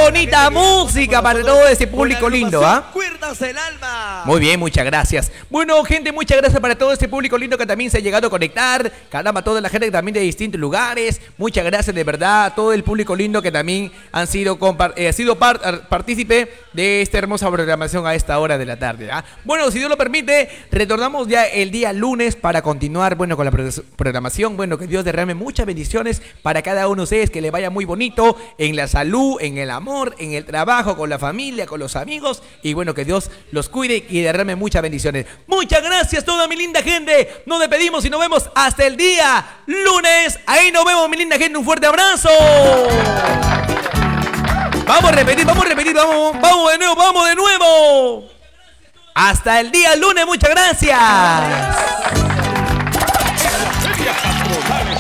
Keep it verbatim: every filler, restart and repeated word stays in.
bonita música para todo ese público lindo, ¿ah? Cuerdas el alma. Muy bien, muchas gracias. Bueno, gente, muchas gracias para todo este público lindo que también se ha llegado a conectar. Caramba, toda la gente también de distintos lugares. Muchas gracias de verdad a todo el público lindo que también han sido, eh, ha sido par partícipe de esta hermosa programación a esta hora de la tarde, ¿ah? Bueno, si Dios lo permite, retornamos ya el día lunes para continuar, bueno, con la programación. Bueno, que Dios derrame muchas bendiciones para cada uno de ustedes, que le vaya muy bonito en la salud, en el amor, en el trabajo, con la familia, con los amigos, y bueno, que Dios los cuide y derrame muchas bendiciones. Muchas gracias toda mi linda gente. Nos despedimos y nos vemos hasta el día lunes. Ahí nos vemos, mi linda gente. Un fuerte abrazo. Vamos a repetir, vamos a repetir, vamos, vamos de nuevo, vamos de nuevo. Hasta el día lunes, muchas gracias.